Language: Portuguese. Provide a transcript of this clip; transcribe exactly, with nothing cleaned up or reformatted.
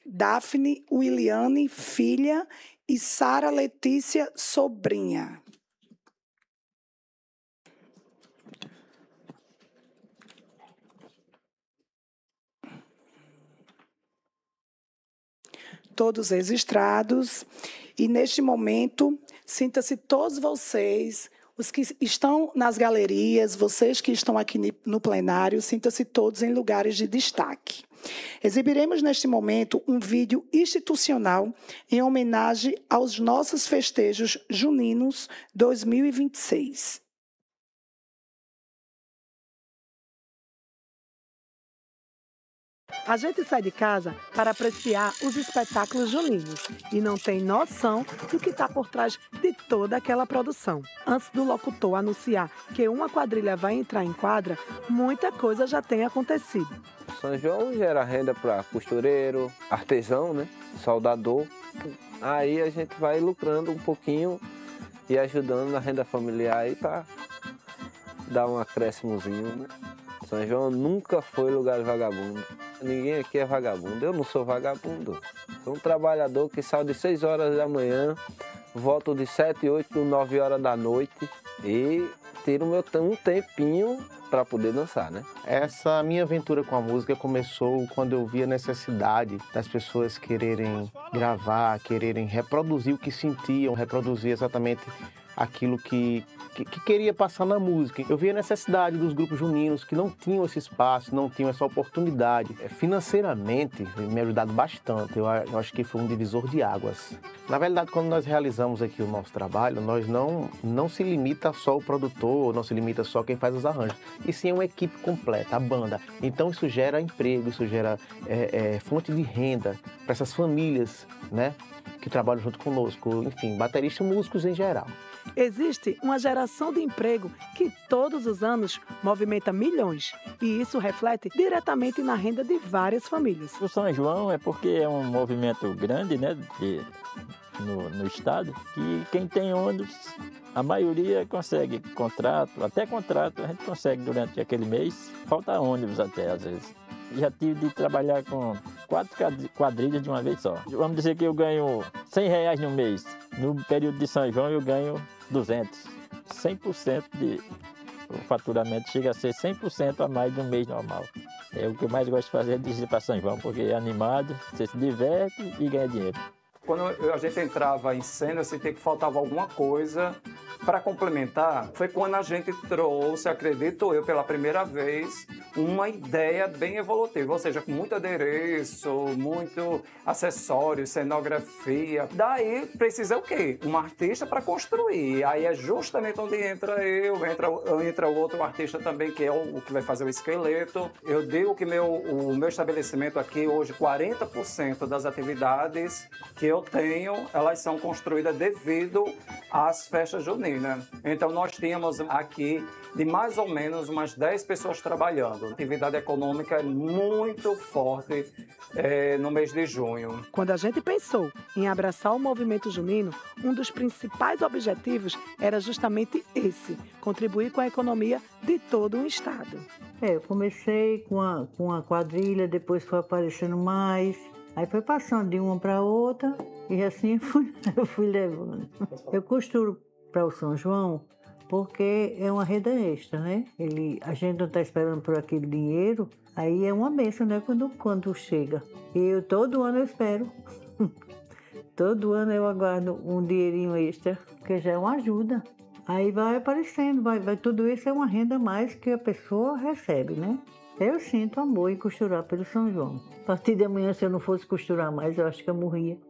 Daphne Williane Filha e Sara Letícia Sobrinha. Todos registrados. E, neste momento, sinta-se todos vocês, os que estão nas galerias, vocês que estão aqui no plenário, sinta-se todos em lugares de destaque. Exibiremos, neste momento, um vídeo institucional em homenagem aos nossos festejos juninos dois mil e vinte e seis. A gente sai de casa para apreciar os espetáculos juninos e não tem noção do que está por trás de toda aquela produção. Antes do locutor anunciar que uma quadrilha vai entrar em quadra, muita coisa já tem acontecido. São João gera renda para costureiro, artesão, né? Soldador. Aí a gente vai lucrando um pouquinho e ajudando na renda familiar aí para dar um acréscimozinho, né? São João nunca foi lugar de vagabundo. Ninguém aqui é vagabundo. Eu não sou vagabundo. Sou um trabalhador que sai de seis horas da manhã, volto de sete, oito, nove horas da noite e tiro meu um tempinho para poder dançar, né? Essa minha aventura com a música começou quando eu vi a necessidade das pessoas quererem gravar, quererem reproduzir o que sentiam, reproduzir exatamente aquilo que, que, que queria passar na música. Eu vi a necessidade dos grupos juninos que não tinham esse espaço, não tinham essa oportunidade. Financeiramente, me ajudado bastante. Eu, eu acho que foi um divisor de águas. Na verdade, quando nós realizamos aqui o nosso trabalho, nós não, não se limita só o produtor, não se limita só quem faz os arranjos, e sim uma equipe completa, a banda. Então isso gera emprego, isso gera é, é, fonte de renda para essas famílias, né, que trabalham junto conosco, enfim, bateristas e músicos em geral. Existe uma geração de emprego que todos os anos movimenta milhões e isso reflete diretamente na renda de várias famílias. O São João é porque é um movimento grande, né, de, no, no estado, que quem tem ônibus, a maioria consegue contrato, até contrato a gente consegue durante aquele mês, falta ônibus até às vezes. Já tive de trabalhar com quatro quadrilhas de uma vez só. Vamos dizer que eu ganho cem reais no mês. No período de São João eu ganho duzentos. cem por cento de... O faturamento chega a ser cem por cento a mais de um mês normal. É o que eu mais gosto de fazer, é de ir para São João, porque é animado, você se diverte e ganha dinheiro. Quando a gente entrava em cena, eu sentia que faltava alguma coisa para complementar. Foi quando a gente trouxe, acredito eu, pela primeira vez, uma ideia bem evolutiva, ou seja, com muito adereço, muito acessório, cenografia. Daí precisa o quê? Um artista para construir. Aí é justamente onde entra eu, entra, entra o outro artista também, que é o, o que vai fazer o esqueleto. Eu digo que meu, o meu estabelecimento aqui, hoje, quarenta por cento das atividades que eu tenho, elas são construídas devido às festas juninas. Então nós tínhamos aqui de mais ou menos umas dez pessoas trabalhando. A atividade econômica é muito forte é, no mês de junho. Quando a gente pensou em abraçar o movimento junino, um dos principais objetivos era justamente esse, contribuir com a economia de todo um estado. É, eu comecei com a, com a quadrilha, depois foi aparecendo mais. Aí foi passando de uma para outra e assim eu fui, eu fui levando. Eu costuro para o São João porque é uma renda extra, né? Ele, a gente não está esperando por aquele dinheiro, aí é uma bênção, né? Quando, quando chega. E eu, todo ano eu espero. Todo ano eu aguardo um dinheirinho extra, que já é uma ajuda. Aí vai aparecendo, vai, vai, tudo isso é uma renda a mais que a pessoa recebe, né? Eu sinto amor em costurar pelo São João. A partir de amanhã, se eu não fosse costurar mais, eu acho que eu morria.